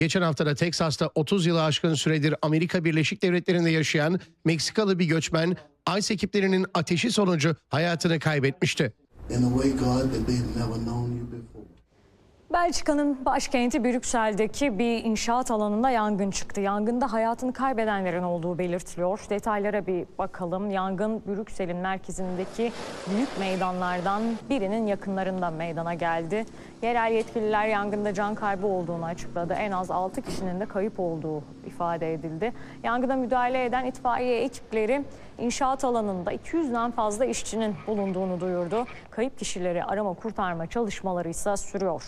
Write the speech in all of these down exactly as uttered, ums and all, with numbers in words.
Geçen hafta da Teksas'ta otuz yılı aşkın süredir Amerika Birleşik Devletleri'nde yaşayan Meksikalı bir göçmen ICE ekiplerinin ateşi sonucu hayatını kaybetmişti. Belçika'nın başkenti Brüksel'deki bir inşaat alanında yangın çıktı. Yangında hayatını kaybedenlerin olduğu belirtiliyor. Detaylara bir bakalım. Yangın Brüksel'in merkezindeki büyük meydanlardan birinin yakınlarında meydana geldi. Yerel yetkililer yangında can kaybı olduğunu açıkladı. En az altı kişinin de kayıp olduğu ifade edildi. Yangına müdahale eden itfaiye ekipleri inşaat alanında iki yüzden fazla işçinin bulunduğunu duyurdu. Kayıp kişileri arama kurtarma çalışmaları ise sürüyor.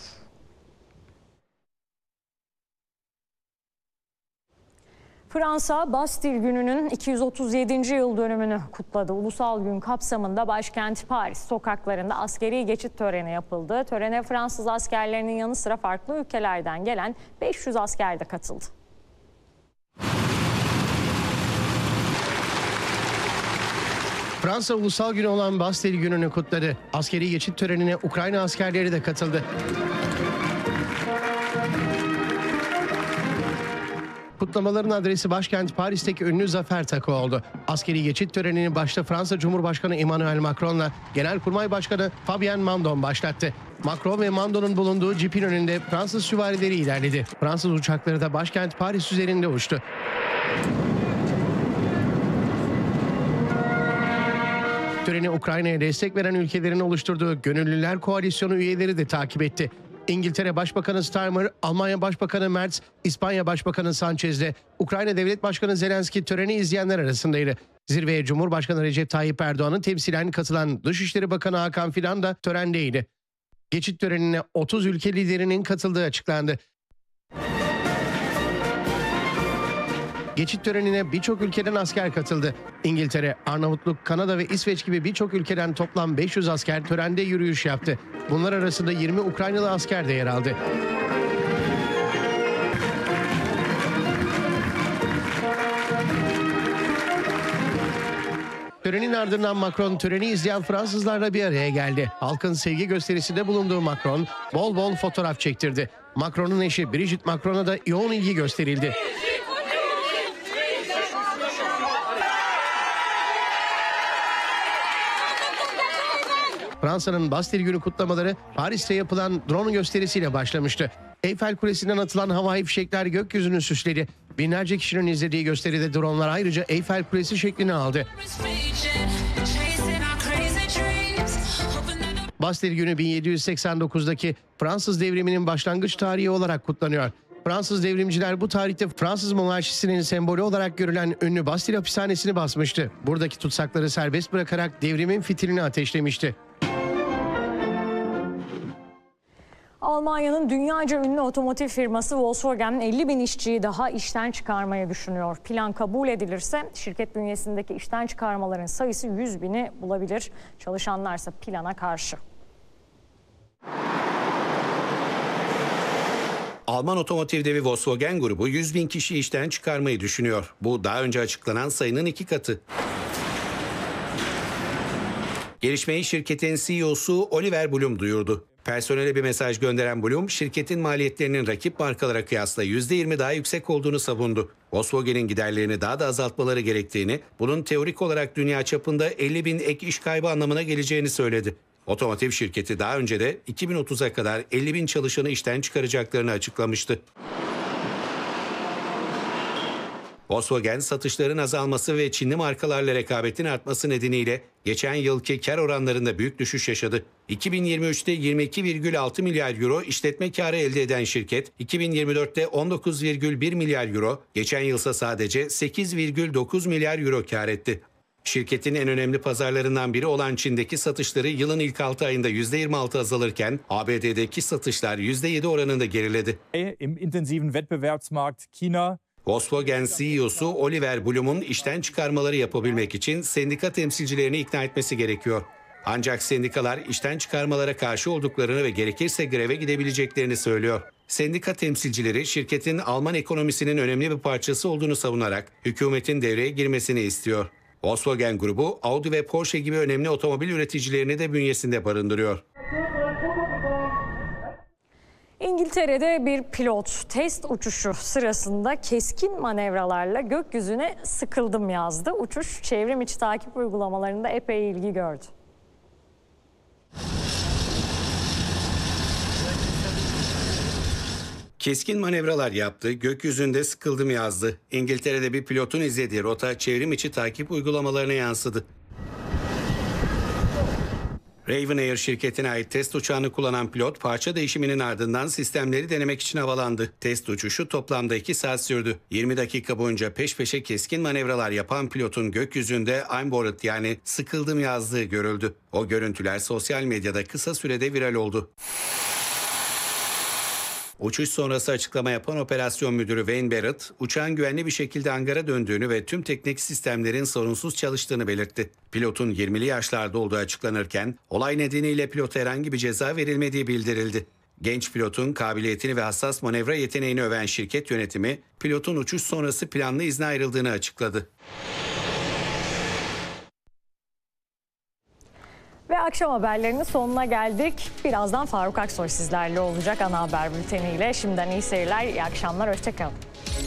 Fransa, Bastil Günü'nün iki yüz otuz yedinci yıl dönümünü kutladı. Ulusal gün kapsamında başkent Paris sokaklarında askeri geçit töreni yapıldı. Törene Fransız askerlerinin yanı sıra farklı ülkelerden gelen beş yüz asker de katıldı. Fransa Ulusal Günü olan Bastil Günü'nü kutladı. Askeri geçit törenine Ukrayna askerleri de katıldı. Kutlamaların adresi başkent Paris'teki ünlü Zafer Takı oldu. Askeri geçit törenini başta Fransa Cumhurbaşkanı Emmanuel Macron'la Genelkurmay Başkanı Fabien Mandon başlattı. Macron ve Mandon'un bulunduğu cipin önünde Fransız süvarileri ilerledi. Fransız uçakları da başkent Paris üzerinde uçtu. Töreni Ukrayna'ya destek veren ülkelerin oluşturduğu Gönüllüler Koalisyonu üyeleri de takip etti. İngiltere Başbakanı Starmer, Almanya Başbakanı Merz, İspanya Başbakanı Sanchez'le Ukrayna Devlet Başkanı Zelenski töreni izleyenler arasındaydı. Zirveye Cumhurbaşkanı Recep Tayyip Erdoğan'ın temsilen katılan Dışişleri Bakanı Hakan Fidan da törendeydi. Geçit törenine otuz ülke liderinin katıldığı açıklandı. Geçit törenine birçok ülkeden asker katıldı. İngiltere, Arnavutluk, Kanada ve İsveç gibi birçok ülkeden toplam beş yüz asker törende yürüyüş yaptı. Bunlar arasında yirmi Ukraynalı asker de yer aldı. Törenin ardından Macron töreni izleyen Fransızlarla bir araya geldi. Halkın sevgi gösterisinde bulunduğu Macron bol bol fotoğraf çektirdi. Macron'un eşi Brigitte Macron'a da yoğun ilgi gösterildi. Fransa'nın Bastil Günü kutlamaları Paris'te yapılan drone gösterisiyle başlamıştı. Eyfel Kulesi'nden atılan havai fişekler gökyüzünü süsledi. Binlerce kişinin izlediği gösteride dronlar ayrıca Eyfel Kulesi şeklini aldı. Bastil Günü bin yedi yüz seksen dokuzdaki Fransız devriminin başlangıç tarihi olarak kutlanıyor. Fransız devrimciler bu tarihte Fransız monarşisinin sembolü olarak görülen ünlü Bastil hapishanesini basmıştı. Buradaki tutsakları serbest bırakarak devrimin fitilini ateşlemişti. Almanya'nın dünyaca ünlü otomotiv firması Volkswagen elli bin işçiyi daha işten çıkarmayı düşünüyor. Plan kabul edilirse şirket bünyesindeki işten çıkarmaların sayısı yüz bini bulabilir. Çalışanlarsa plana karşı. Alman otomotiv devi Volkswagen grubu yüz bin kişi işten çıkarmayı düşünüyor. Bu daha önce açıklanan sayının iki katı. Gelişmeyi şirketin C E O'su Oliver Blume duyurdu. Personele bir mesaj gönderen Blume, şirketin maliyetlerinin rakip markalara kıyasla yüzde yirmi daha yüksek olduğunu savundu. Volkswagen'in giderlerini daha da azaltmaları gerektiğini, bunun teorik olarak dünya çapında elli bin ek iş kaybı anlamına geleceğini söyledi. Otomotiv şirketi daha önce de iki bin otuza kadar elli bin çalışanı işten çıkaracaklarını açıklamıştı. Volkswagen, satışların azalması ve Çinli markalarla rekabetin artması nedeniyle geçen yılki kar oranlarında büyük düşüş yaşadı. iki bin yirmi üçte yirmi iki virgül altı milyar euro işletme karı elde eden şirket, iki bin yirmi dörtte on dokuz virgül bir milyar euro, geçen yılsa sadece sekiz virgül dokuz milyar euro kar etti. Şirketin en önemli pazarlarından biri olan Çin'deki satışları yılın ilk altı ayında yüzde yirmi altı azalırken A B D'deki satışlar yüzde yedi oranında geriledi. Im intensiven Wettbewerbsmarkt China. Volkswagen C E O'su Oliver Blume'un işten çıkarmaları yapabilmek için sendika temsilcilerini ikna etmesi gerekiyor. Ancak sendikalar işten çıkarmalara karşı olduklarını ve gerekirse greve gidebileceklerini söylüyor. Sendika temsilcileri şirketin Alman ekonomisinin önemli bir parçası olduğunu savunarak hükümetin devreye girmesini istiyor. Volkswagen grubu Audi ve Porsche gibi önemli otomobil üreticilerini de bünyesinde barındırıyor. İngiltere'de bir pilot test uçuşu sırasında keskin manevralarla gökyüzüne sıkıldım yazdı. Uçuş çevrim içi takip uygulamalarında epey ilgi gördü. Keskin manevralar yaptı, gökyüzünde sıkıldım yazdı. İngiltere'de bir pilotun izlediği rota çevrim içi takip uygulamalarına yansıdı. Ryanair şirketine ait test uçağını kullanan pilot parça değişiminin ardından sistemleri denemek için havalandı. Test uçuşu toplamda iki saat sürdü. yirmi dakika boyunca peş peşe keskin manevralar yapan pilotun gökyüzünde I'm bored yani sıkıldım yazdığı görüldü. O görüntüler sosyal medyada kısa sürede viral oldu. Uçuş sonrası açıklama yapan operasyon müdürü Wayne Barrett, uçağın güvenli bir şekilde hangara döndüğünü ve tüm teknik sistemlerin sorunsuz çalıştığını belirtti. Pilotun yirmili yaşlarda olduğu açıklanırken, olay nedeniyle pilota herhangi bir ceza verilmediği bildirildi. Genç pilotun kabiliyetini ve hassas manevra yeteneğini öven şirket yönetimi, pilotun uçuş sonrası planlı izne ayrıldığını açıkladı. Ve akşam haberlerinin sonuna geldik. Birazdan Faruk Aksoy sizlerle olacak ana haber bülteniyle. Şimdiden iyi seyirler, iyi akşamlar, hoşça kalın.